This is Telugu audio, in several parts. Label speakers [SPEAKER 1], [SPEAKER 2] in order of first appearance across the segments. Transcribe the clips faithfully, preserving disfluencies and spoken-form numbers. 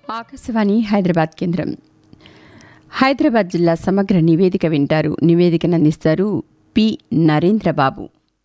[SPEAKER 1] ఆకాశవాణి హైదరాబాద్ కేంద్రం. హైదరాబాద్ జిల్లా సమగ్ర నివేదిక వింటారు. నివేదికను అందిస్తారు పి నరేంద్రబాబు.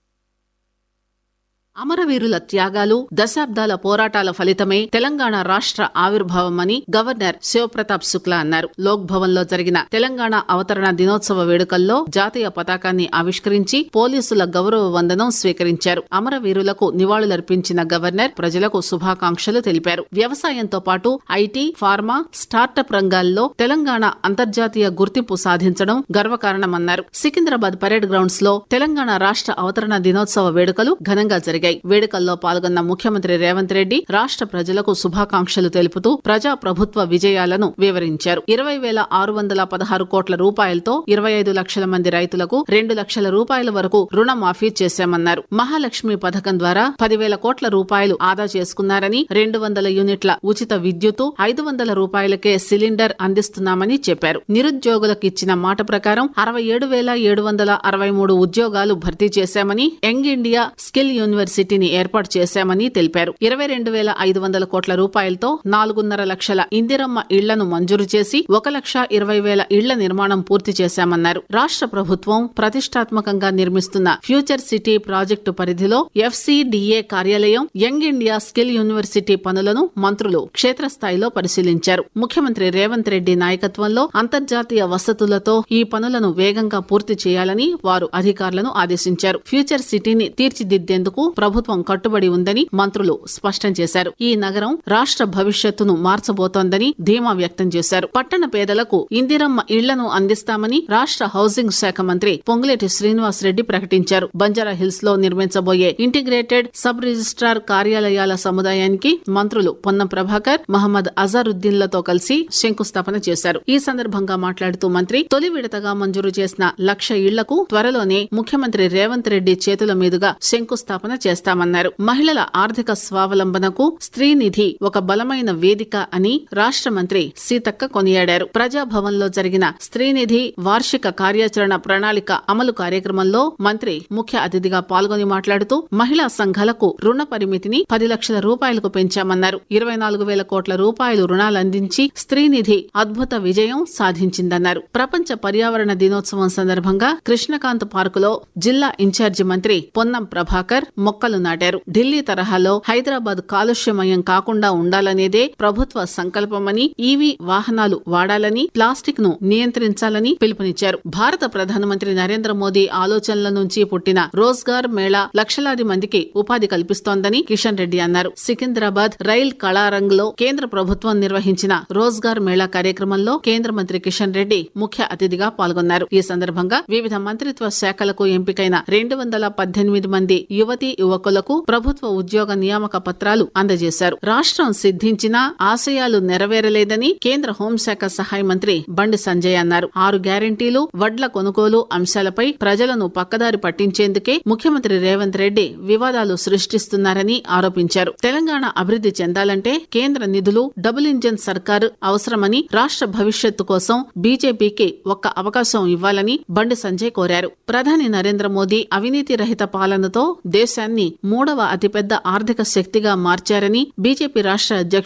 [SPEAKER 2] అమరవీరుల త్యాగాలు, దశాబ్దాల పోరాటాల ఫలితమే తెలంగాణ రాష్ట్ర ఆవిర్భావమని గవర్నర్ శివప్రతాప్ శుక్లా అన్నారు. లోక్ భవన్ లో జరిగిన తెలంగాణ అవతరణ దినోత్సవ వేడుకల్లో జాతీయ పతాకాన్ని ఆవిష్కరించి పోలీసుల గౌరవ వందనం స్వీకరించారు. అమరవీరులకు నివాళులర్పించిన గవర్నర్ ప్రజలకు శుభాకాంక్షలు తెలిపారు. వ్యవసాయంతో పాటు ఐటీ, ఫార్మా, స్టార్టప్ రంగాల్లో తెలంగాణ అంతర్జాతీయ గుర్తింపు సాధించడం గర్వకారణమన్నారు. సికింద్రాబాద్ పరేడ్ గ్రౌండ్స్ లో తెలంగాణ రాష్ట్ర అవతరణ దినోత్సవ వేడుకలు ఘనంగా జరిగాయి. వేడుకల్లో పాల్గొన్న ముఖ్యమంత్రి రేవంత్ రెడ్డి రాష్ట్ర ప్రజలకు శుభాకాంక్షలు తెలుపుతూ ప్రజా ప్రభుత్వ విజయాలను వివరించారు. ఇరవై వేల ఆరు వందల పదహారు కోట్ల రూపాయలతో ఇరవై ఐదు లక్షల మంది రైతులకు రెండు లక్షల రూపాయల వరకు రుణమాఫీ చేశామన్నారు. మహాలక్ష్మి పథకం ద్వారా పదివేల కోట్ల రూపాయలు ఆదా చేసుకున్నారని, రెండు వందల యూనిట్ల ఉచిత విద్యుత్, ఐదు వందల రూపాయలకే సిలిండర్ అందిస్తున్నామని చెప్పారు. నిరుద్యోగులకు ఇచ్చిన మాట ప్రకారం అరవై ఏడు వేల ఏడు వందల అరవై మూడు ఉద్యోగాలు భర్తీ చేశామని, యంగ్ ఇండియా స్కిల్ యూనివర్సిటీ సిటీని ఏర్పాటు చేశామని తెలిపారు. ఇరవై రెండు వేల ఐదు వందల కోట్ల రూపాయలతో నాలుగున్నర లక్షల ఇందిరమ్మ ఇళ్లను మంజూరు చేసి ఒక లక్ష ఇరవై వేల ఇళ్ల నిర్మాణం పూర్తి చేశామన్నారు. రాష్ట్ర ప్రభుత్వం ప్రతిష్టాత్మకంగా నిర్మిస్తున్న ఫ్యూచర్ సిటీ ప్రాజెక్టు పరిధిలో ఎఫ్సీడీఏ కార్యాలయం, యంగ్ ఇండియా స్కిల్ యూనివర్సిటీ పనులను మంత్రులు క్షేత్రస్థాయిలో పరిశీలించారు. ముఖ్యమంత్రి రేవంత్ రెడ్డి నాయకత్వంలో అంతర్జాతీయ వసతులతో ఈ పనులను వేగంగా పూర్తి చేయాలని వారు అధికారులను ఆదేశించారు. ఫ్యూచర్ సిటీని తీర్చిదిద్దేందుకు ప్రభుత్వం కట్టుబడి ఉందని మంత్రులు స్పష్టం చేశారు. ఈ నగరం రాష్ట్ర భవిష్యత్తును మార్చబోతోందని ధీమా వ్యక్తం చేశారు. పట్టణ పేదలకు ఇందిరమ్మ ఇళ్లను అందిస్తామని రాష్ట్ర హౌసింగ్ శాఖ మంత్రి పొంగులేటి శ్రీనివాస్ రెడ్డి ప్రకటించారు. బంజారా హిల్స్ లో నిర్మించబోయే ఇంటిగ్రేటెడ్ సబ్ రిజిస్ట్రార్ కార్యాలయాల సముదాయానికి మంత్రులు పొన్నం ప్రభాకర్, మహమ్మద్ అజారుద్దీన్ లతో కలిసి శంకుస్థాపన చేశారు. ఈ సందర్భంగా మాట్లాడుతూ మంత్రి తొలి విడతగా మంజూరు చేసిన లక్ష ఇళ్లకు త్వరలోనే ముఖ్యమంత్రి రేవంత్ రెడ్డి చేతుల మీదుగా శంకుస్థాపన చేస్తామన్నారు. మహిళల ఆర్థిక స్వావలంబనకు స్త్రీ నిధి ఒక బలమైన వేదిక అని రాష్ట్ర మంత్రి సీతక్క కొనియాడారు. ప్రజాభవన్ లో జరిగిన స్త్రీ నిధి వార్షిక కార్యాచరణ ప్రణాళిక అమలు కార్యక్రమంలో మంత్రి ముఖ్య అతిథిగా పాల్గొని మాట్లాడుతూ మహిళా సంఘాలకు రుణ పరిమితిని పది లక్షల రూపాయలకు పెంచామన్నారు. ఇరవై నాలుగు వేల కోట్ల రూపాయలు రుణాలందించి స్త్రీ నిధి అద్భుత విజయం సాధించిందన్నారు. ప్రపంచ పర్యావరణ దినోత్సవం సందర్భంగా కృష్ణకాంత్ పార్కులో జిల్లా ఇన్ఛార్జి మంత్రి పొన్నం ప్రభాకర్ మొక్కలు నాటారు. ఢిల్లీ తరహాలో హైదరాబాద్ కాలుష్యమయం కాకుండా ఉండాలనేదే ప్రభుత్వ సంకల్పమని, ఈవీ వాహనాలు వాడాలని, ప్లాస్టిక్ ను నియంత్రించాలని పిలుపునిచ్చారు. భారత ప్రధానమంత్రి నరేంద్ర మోదీ ఆలోచనల నుంచి పుట్టిన రోజ్గార్ మేళా లక్షలాది మందికి ఉపాధి కల్పిస్తోందని కిషన్ రెడ్డి అన్నారు. సికింద్రాబాద్ రైల్ కళారంగ్ లో కేంద్ర ప్రభుత్వం నిర్వహించిన రోజ్గార్ మేళా కార్యక్రమంలో కేంద్ర మంత్రి కిషన్ రెడ్డి ముఖ్య అతిథిగా పాల్గొన్నారు. ఈ సందర్భంగా వివిధ మంత్రిత్వ శాఖలకు ఎంపికైన రెండు వందల పద్దెనిమిది మంది యువతీ యువకులకు ప్రభుత్వ ఉద్యోగ నియామక పత్రాలు అందజేశారు. రాష్ట్రం సిద్ధించినా ఆశయాలు నెరవేరలేదని కేంద్ర హోంశాఖ సహాయ మంత్రి బండి సంజయ్ అన్నారు. ఆరు గ్యారంటీలు, వడ్ల కొనుగోలు అంశాలపై ప్రజలను పక్కదారి పట్టించేందుకే ముఖ్యమంత్రి రేవంత్ రెడ్డి వివాదాలు సృష్టిస్తున్నారని ఆరోపించారు. తెలంగాణ అభివృద్ధి చెందాలంటే కేంద్ర నిధులు, డబుల్ ఇంజన్ సర్కారు అవసరమని, రాష్ట్ర భవిష్యత్తు కోసం బీజేపీకి ఒక్క అవకాశం ఇవ్వాలని బండి సంజయ్ కోరారు. ప్రధాని నరేంద్ర మోదీ అవినీతి రహిత పాలనతో దేశాన్ని మూడవ అతిపెద్ద ఆర్థిక శక్తిగా మార్చారని బీజేపీ రాష్ట్ర అధ్యక్షుడు